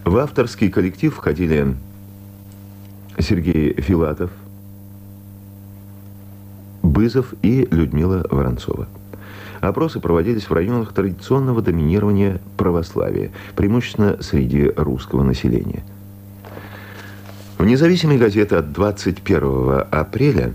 В авторский коллектив входили Сергей Филатов, Бызов и Людмила Воронцова. Опросы проводились в районах традиционного доминирования православия, преимущественно среди русского населения. В независимой газете от 21 апреля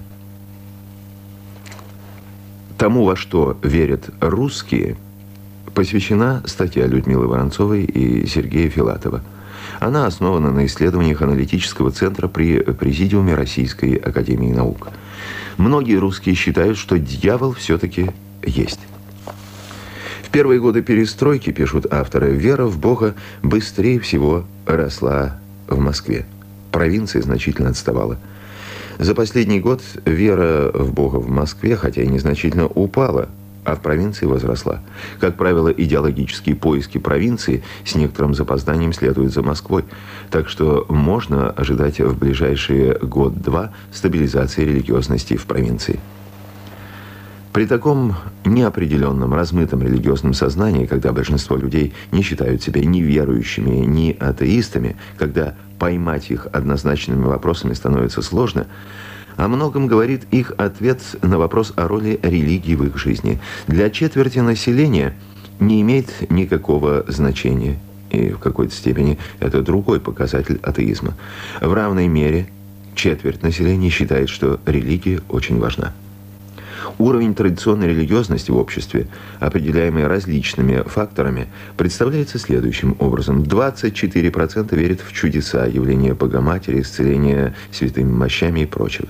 «Тому, во что верят русские», посвящена статья Людмилы Воронцовой и Сергея Филатова. Она основана на исследованиях аналитического центра при Президиуме Российской академии наук. Многие русские считают, что дьявол все-таки есть. В первые годы перестройки, пишут авторы, вера в Бога быстрее всего росла в Москве. Провинция значительно отставала. За последний год вера в Бога в Москве, хотя и незначительно, упала, а в провинции возросла. Как правило, идеологические поиски провинции с некоторым запозданием следуют за Москвой. Так что можно ожидать в ближайшие год-два стабилизации религиозности в провинции. При таком неопределенном, размытом религиозном сознании, когда большинство людей не считают себя ни верующими, ни атеистами, когда поймать их однозначными вопросами становится сложно, о многом говорит их ответ на вопрос о роли религии в их жизни. Для четверти населения не имеет никакого значения. И в какой-то степени это другой показатель атеизма. В равной мере четверть населения считает, что религия очень важна. Уровень традиционной религиозности в обществе, определяемый различными факторами, представляется следующим образом. 24% верят в чудеса, явления Богоматери, исцеления святыми мощами и прочего.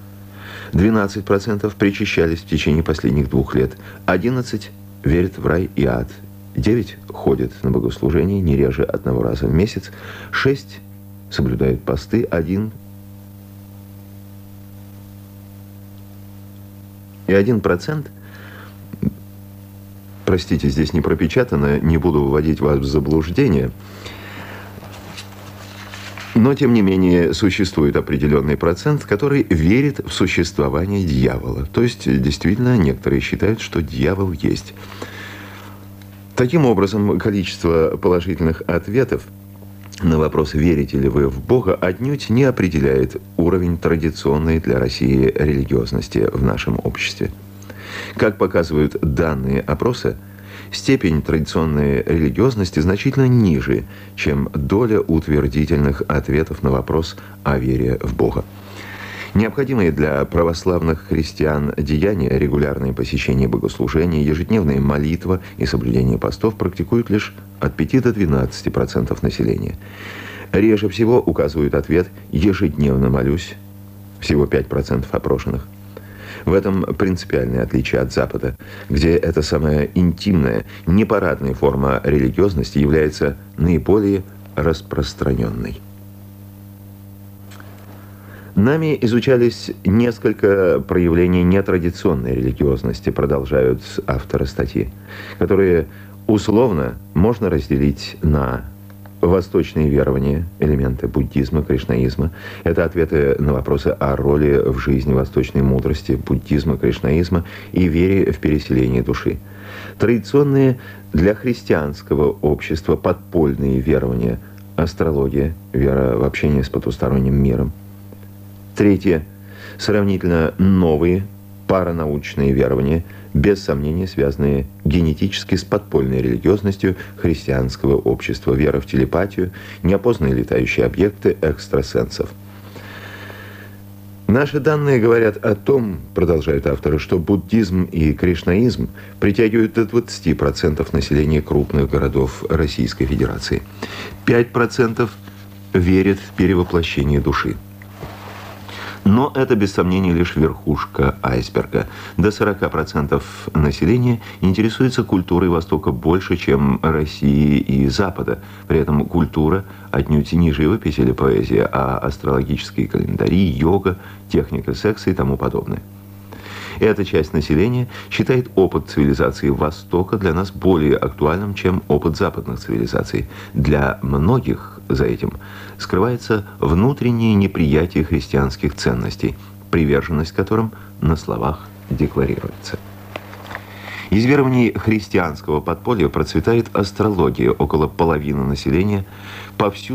12% причащались в течение последних 2 лет. 11% верят в рай и ад. 9% ходят на богослужение не реже 1 раза в месяц. 6% соблюдают посты. 1%, простите, здесь не пропечатано, не буду вводить вас в заблуждение, но, тем не менее, существует определенный процент, который верит в существование дьявола. То есть, действительно, некоторые считают, что дьявол есть. Таким образом, количество положительных ответов на вопрос, верите ли вы в Бога, отнюдь не определяет уровень традиционной для России религиозности в нашем обществе. Как показывают данные опроса, степень традиционной религиозности значительно ниже, чем доля утвердительных ответов на вопрос о вере в Бога. Необходимые для православных христиан деяния, регулярное посещение богослужений, ежедневная молитва и соблюдение постов практикуют лишь от 5 до 12% населения. Реже всего указывают ответ «ежедневно молюсь» всего 5% опрошенных. В этом принципиальное отличие от Запада, где эта самая интимная, непарадная форма религиозности является наиболее распространенной. Нами изучались несколько проявлений нетрадиционной религиозности, продолжают авторы статьи, которые условно можно разделить на восточные верования, элементы буддизма, кришнаизма. Это ответы на вопросы о роли в жизни восточной мудрости, буддизма, кришнаизма и вере в переселение души. Традиционные для христианского общества подпольные верования, астрология, вера в общение с потусторонним миром. Третье. Сравнительно новые паранаучные верования, без сомнения связанные генетически с подпольной религиозностью христианского общества, вера в телепатию, неопознанные летающие объекты, экстрасенсов. Наши данные говорят о том, продолжают авторы, что буддизм и кришнаизм притягивают до 20% населения крупных городов Российской Федерации. 5% верят в перевоплощение души. Но это, без сомнения, лишь верхушка айсберга. До 40% населения интересуется культурой Востока больше, чем России и Запада. При этом культура отнюдь не живопись или поэзия, а астрологические календари, йога, техника секса и тому подобное. Эта часть населения считает опыт цивилизации Востока для нас более актуальным, чем опыт западных цивилизаций. Для многих за этим скрывается внутреннее неприятие христианских ценностей, приверженность которым на словах декларируется. Из верований христианского подполья процветает астрология. Около половины населения повсюду